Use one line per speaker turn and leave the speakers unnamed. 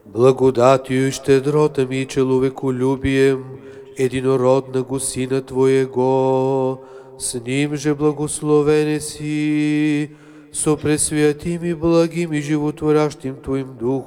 Благодатью и щедротами и человеколюбием единородного Сына Твоего, с Ним же благословен си, со пресвятим и благим и животворящим Твоим Духом,